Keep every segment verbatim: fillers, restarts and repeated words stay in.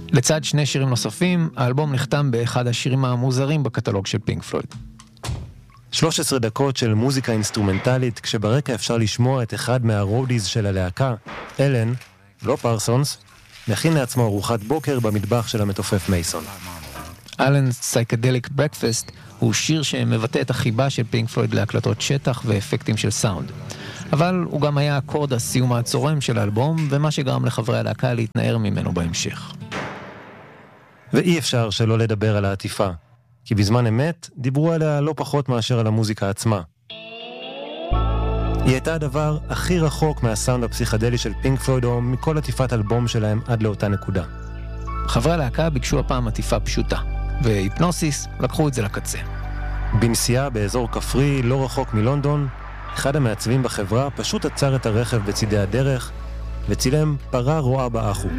לצד שני שירים נוספים, האלבום נחתם באחד השירים המוזרים בקטלוג של פינק פלויד. שלוש עשרה דקות של מוזיקה אינסטרומנטלית, כשברקע אפשר לשמוע את אחד מהרודיז של הלהקה, אלן, לא פרסונס, מכין לעצמו ארוחת בוקר במטבח של המתופף מייסון. אלן סייקדליק ברקפסט הוא שיר שמבטא את החיבה של פינק פלויד להקלטות שטח ואפקטים של סאונד. אבל הוא גם היה אקורד הסיום הצורם של האלבום, ומה שגרם לחברי הלהקה להתנער ממנו בהמשך. ואי אפשר שלא לדבר על העטיפה, כי בזמן אמת דיברו עליה לא פחות מאשר על המוזיקה עצמה. היא הייתה הדבר הכי רחוק מהסאונד הפסיכדלי של פינק פלויד או מכל עטיפת אלבום שלהם עד לאותה נקודה. חברי הלהקה ביקשו הפעם עטיפה פשוטה, והיפנוסיס לקחו את זה לקצה. בנסיעה באזור כפרי לא רחוק מלונדון, אחד המעצבים בחברה פשוט עצר את הרכב בצידי הדרך וצילם פרה רואה באחו.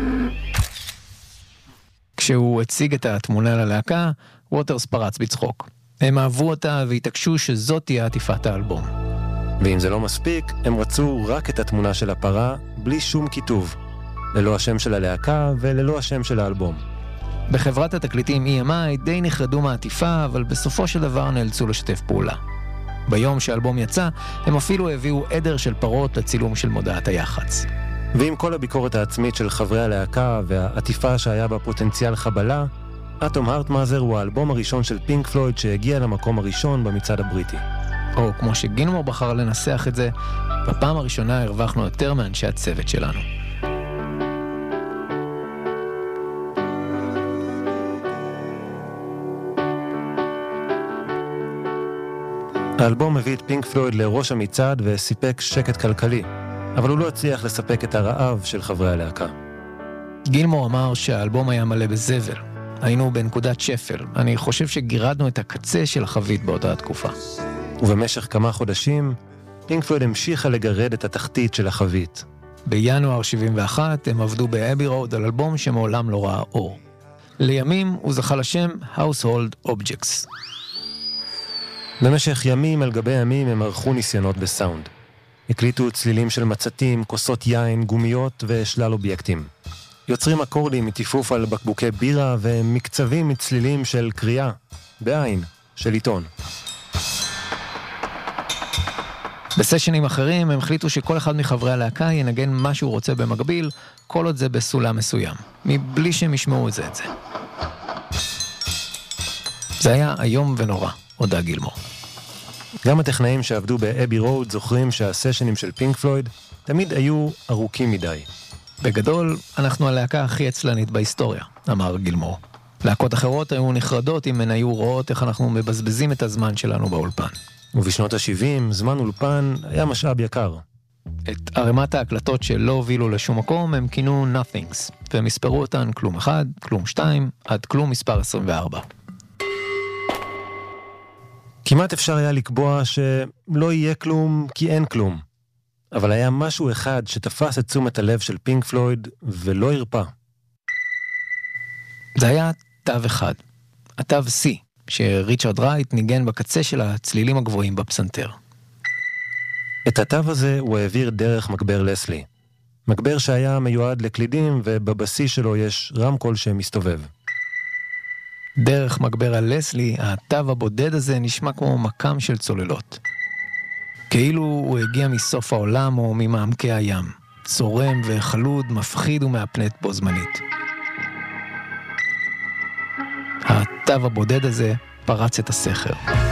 כשהוא הציג את התמונה ללהקה, ווטרס פרץ בצחוק. הם אהבו אותה והתעקשו שזאת תהיה עטיפת האלבום. ואם זה לא מספיק, הם רצו רק את התמונה של הפרה בלי שום כיתוב, ללא השם של הלהקה וללא השם של האלבום. בחברת התקליטים אי אם איי די נחרדו מהעטיפה, אבל בסופו של דבר נאלצו לשתף פעולה. ביום שהאלבום יצא, הם אפילו הביאו עדר של פרות לצילום של מודעת היח"צ. ועם כל הביקורת העצמית של חברי הלהקה והעטיפה שהיה בה פוטנציאל חבלה, אטום הארט מאזר הוא האלבום הראשון של פינק פלויד שהגיע למקום הראשון במצעד הבריטי. או כמו שגילמור בחר לנסח את זה, בפעם הראשונה הרווחנו יותר מאנשי הצוות שלנו. האלבום הביא את פינק פלויד לראש המצעד וסיפק שקט כלכלי, אבל הוא לא הצליח לספק את הרעב של חברי הלהקה. גילמור אמר שהאלבום היה מלא בזבל. היינו בנקודת שפל. אני חושב שגירדנו את הקצה של החבית באותה התקופה. ובמשך כמה חודשים, פינק פלויד המשיכה לגרד את התחתית של החבית. בינואר שבעים ואחת הם עבדו באבי רוד על אלבום שמעולם לא ראה אור. לימים הוא זכה לשם Household Objects. במשך ימים על גבי ימים הם ערכו ניסיונות בסאונד. הקליטו צלילים של מצתים, כוסות יין, גומיות ושלל אובייקטים. יוצרים אקורדים מטיפוף על בקבוקי בירה ומקצבים מצלילים של קריאה, בעין, של עיתון. בסשנים אחרים הם החליטו שכל אחד מחברי הלהקה ינגן מה שהוא רוצה במקביל, כל עוד זה בסולם מסוים, מבלי שהם ישמעו את זה את זה. זה היה היום ונורא, הודע גילמור. גם הטכנאים שעבדו באבי רוד זוכרים שהסשנים של פינק פלויד תמיד היו ארוכים מדי. בגדול, אנחנו הלהקה הכי עצלנית בהיסטוריה, אמר גילמור. להקות אחרות היו נחרדות אם הן היו רואות איך אנחנו מבזבזים את הזמן שלנו באולפן. ובשנות ה-שבעים, זמן אולפן היה משאב יקר. את ערימת ההקלטות שלא הובילו לשום מקום הם כינו nothings, והם הספרו אותן כלום אחד, כלום שתיים, עד כלום מספר עשרים וארבע. כמעט אפשר היה לקבוע שלא יהיה כלום כי אין כלום. אבל היה משהו אחד שתפס את תשומת הלב של פינק פלויד ולא הרפא. זה היה תו אחד, התו C, שריצ'רד רייט ניגן בקצה של הצלילים הגבוהים בפסנתר. את התו הזה הוא העביר דרך מגבר לסלי. מגבר שהיה מיועד לקלידים ובבסיס שלו יש רמקול שמסתובב. דרך מגבר הלסלי, התו הבודד הזה נשמע כמו מקם של צוללות. כאילו הוא הגיע מסוף העולם או ממעמקי הים. צורם וחלוד, מפחיד ומאפנט בו זמנית. התו הבודד הזה פרץ את הסכר.